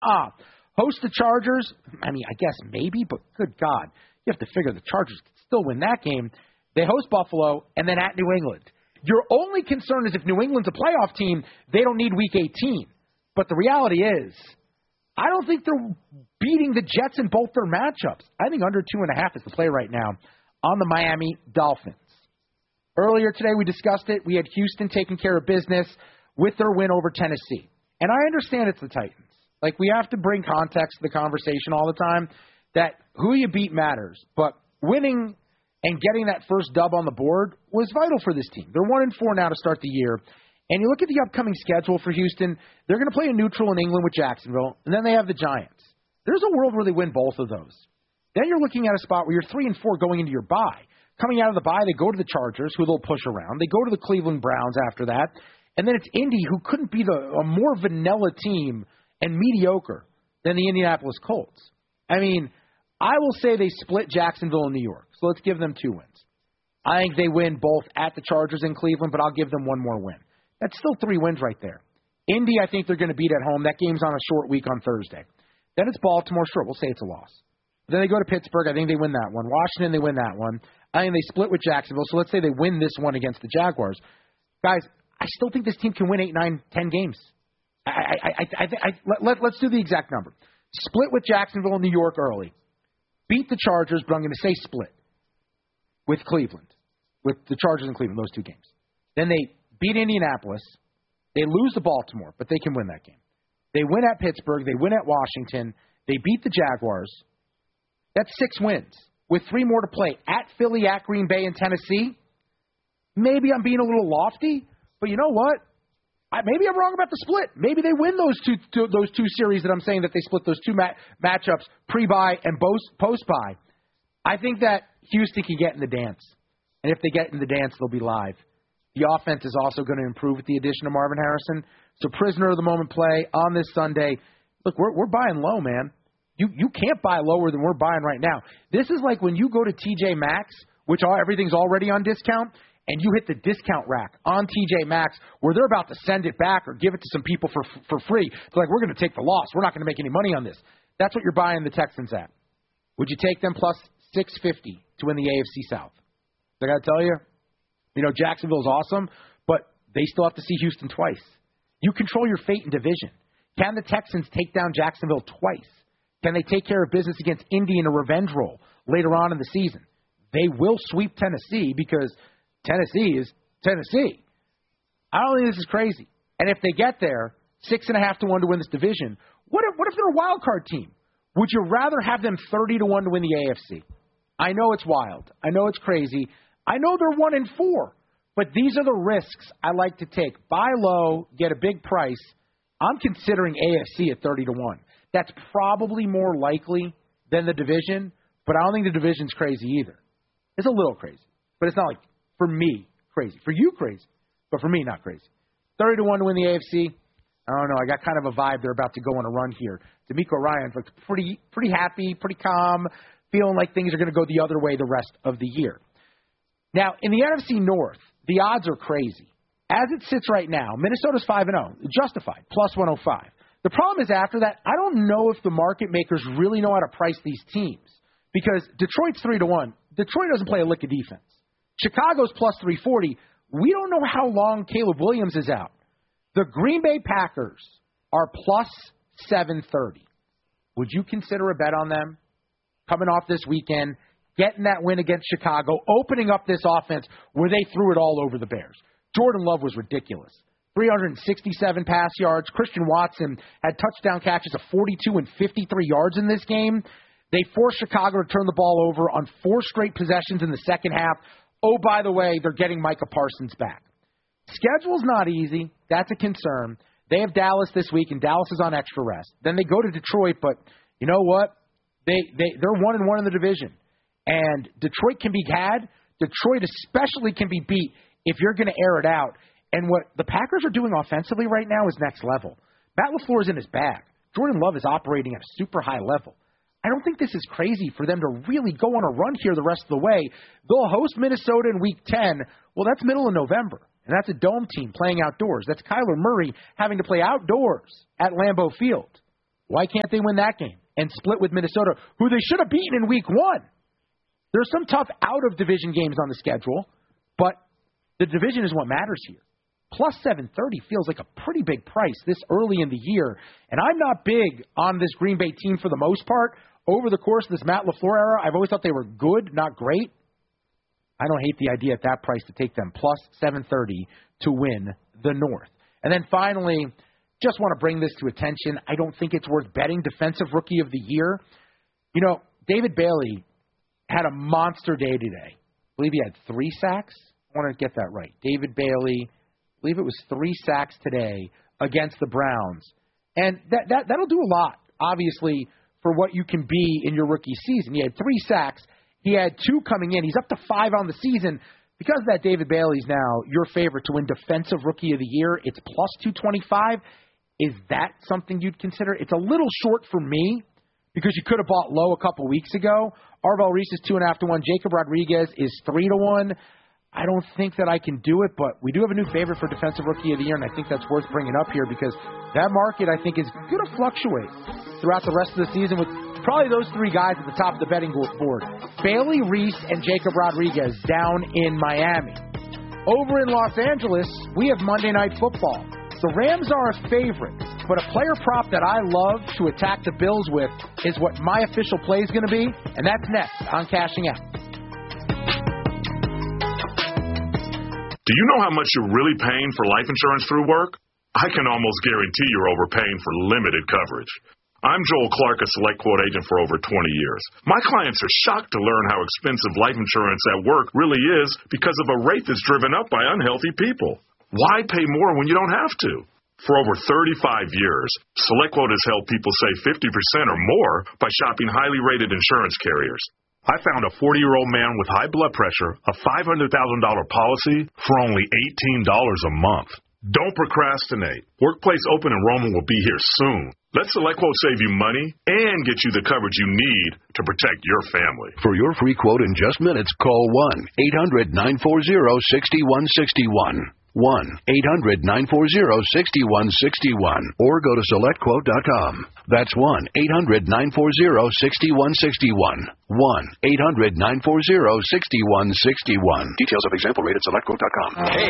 Host the Chargers. I mean, I guess maybe, but good God. You have to figure the Chargers can still win that game. They host Buffalo, and then at New England. Your only concern is if New England's a playoff team, they don't need Week 18. But the reality is, I don't think they're beating the Jets in both their matchups. I think under 2.5 is the play right now on the Miami Dolphins. Earlier today, we discussed it. We had Houston taking care of business with their win over Tennessee. And I understand it's the Titans. Like, we have to bring context to the conversation all the time that who you beat matters. But winning and getting that first dub on the board was vital for this team. They're 1-4 now to start the year. And you look at the upcoming schedule for Houston, they're going to play a neutral in England with Jacksonville, and then they have the Giants. There's a world where they win both of those. Then you're looking at a spot where you're 3-4 going into your bye. Coming out of the bye, they go to the Chargers, who they'll push around. They go to the Cleveland Browns after that. And then it's Indy, who couldn't be a more vanilla team and mediocre than the Indianapolis Colts. I mean, I will say they split Jacksonville and New York. So let's give them 2 wins. I think they win both at the Chargers and Cleveland, but I'll give them one more win. That's still 3 wins right there. Indy, I think they're going to beat at home. That game's on a short week on Thursday. Then it's Baltimore. Sure, we'll say it's a loss. Then they go to Pittsburgh. I think they win that one. Washington, they win that one. I think they split with Jacksonville. So let's say they win this one against the Jaguars. Guys, I still think this team can win 8, 9, 10 games. Let's do the exact number. Split with Jacksonville and New York early. Beat the Chargers, but I'm going to say split with Cleveland. With the Chargers and Cleveland, those 2 games. Then they beat Indianapolis. They lose to Baltimore, but they can win that game. They win at Pittsburgh. They win at Washington. They beat the Jaguars. That's 6 wins with 3 more to play. At Philly, at Green Bay, and Tennessee. Maybe I'm being a little lofty, but you know what? Maybe I'm wrong about the split. Maybe they win those two series that I'm saying that they split those 2 matchups, pre-bye and post-bye. I think that Houston can get in the dance. And if they get in the dance, they'll be live. The offense is also going to improve with the addition of Marvin Harrison. So prisoner of the moment play on this Sunday. Look, we're buying low, man. You can't buy lower than we're buying right now. This is like when you go to TJ Maxx, which everything's already on discount, and you hit the discount rack on TJ Maxx where they're about to send it back or give it to some people for free. It's like, we're going to take the loss. We're not going to make any money on this. That's what you're buying the Texans at. Would you take them plus 650 to win the AFC South? I got to tell you, Jacksonville's awesome, but they still have to see Houston twice. You control your fate in division. Can the Texans take down Jacksonville twice? Can they take care of business against Indy in a revenge role later on in the season? They will sweep Tennessee because Tennessee is Tennessee. I don't think this is crazy. And if they get there, 6.5 to 1 to win this division, what if they're a wild card team? Would you rather have them 30 to 1 to win the AFC? I know it's wild. I know it's crazy. I know they're 1-4, but these are the risks I like to take. Buy low, get a big price. I'm considering AFC at 30 to 1. That's probably more likely than the division, but I don't think the division's crazy either. It's a little crazy, but it's not like, for me, crazy. For you, crazy, but for me, not crazy. 30 to 1 to win the AFC. I don't know. I got kind of a vibe they're about to go on a run here. D'Amico Ryan looks pretty happy, pretty calm, feeling like things are going to go the other way the rest of the year. Now, in the NFC North, the odds are crazy. As it sits right now, Minnesota's 5-0, justified, plus 105. The problem is after that, I don't know if the market makers really know how to price these teams because Detroit's 3 to 1. Detroit doesn't play a lick of defense. Chicago's plus 340. We don't know how long Caleb Williams is out. The Green Bay Packers are plus 730. Would you consider a bet on them coming off this weekend, getting that win against Chicago, opening up this offense where they threw it all over the Bears? Jordan Love was ridiculous. 367 pass yards. Christian Watson had touchdown catches of 42 and 53 yards in this game. They forced Chicago to turn the ball over on 4 straight possessions in the second half. Oh, by the way, they're getting Micah Parsons back. Schedule's not easy. That's a concern. They have Dallas this week, and Dallas is on extra rest. Then they go to Detroit, but you know what? They're 1-1 in the division. And Detroit can be had. Detroit especially can be beat if you're going to air it out. And what the Packers are doing offensively right now is next level. Matt LaFleur is in his bag. Jordan Love is operating at a super high level. I don't think this is crazy for them to really go on a run here the rest of the way. They'll host Minnesota in Week 10. Well, that's middle of November, and that's a dome team playing outdoors. That's Kyler Murray having to play outdoors at Lambeau Field. Why can't they win that game and split with Minnesota, who they should have beaten in week 1? There's some tough out-of-division games on the schedule, but the division is what matters here. Plus 730 feels like a pretty big price this early in the year, and I'm not big on this Green Bay team for the most part. Over the course of this Matt LaFleur era, I've always thought they were good, not great. I don't hate the idea at that price to take them plus 730 to win the North. And then finally, just want to bring this to attention. I don't think it's worth betting Defensive Rookie of the Year. You know, David Bailey had a monster day today. I believe he had 3 sacks. I want to get that right. David Bailey, I believe it was 3 sacks today against the Browns. And that'll do a lot, obviously, for what you can be in your rookie season. He had 3 sacks. He had 2 coming in. He's up to 5 on the season. Because of that, David Bailey's now your favorite to win Defensive Rookie of the Year. It's plus 225. Is that something you'd consider? It's a little short for me because you could have bought low a couple weeks ago. Arvell Reese is 2.5 to 1. Jacob Rodriguez is 3 to 1. I don't think that I can do it, but we do have a new favorite for Defensive Rookie of the Year, and I think that's worth bringing up here because that market, I think, is going to fluctuate throughout the rest of the season with probably those 3 guys at the top of the betting board. Bailey, Reese, and Jacob Rodriguez down in Miami. Over in Los Angeles, we have Monday Night Football. The Rams are a favorite, but a player prop that I love to attack the Bills with is what my official play is going to be, and that's next on Cashing Out. Do you know how much you're really paying for life insurance through work? I can almost guarantee you're overpaying for limited coverage. I'm Joel Clark, a Select Quote agent for over 20 years. My clients are shocked to learn how expensive life insurance at work really is because of a rate that's driven up by unhealthy people. Why pay more when you don't have to? For over 35 years, Select Quote has helped people save 50% or more by shopping highly rated insurance carriers. I found a 40-year-old man with high blood pressure, a $500,000 policy for only $18 a month. Don't procrastinate. Workplace open enrollment will be here soon. Let Select Quote save you money and get you the coverage you need to protect your family. For your free quote in just minutes, call 1-800-940-6161. 1-800-940-6161 or go to SelectQuote.com. That's 1-800-940-6161. 1-800-940-6161. Details of example rate at SelectQuote.com. Hey,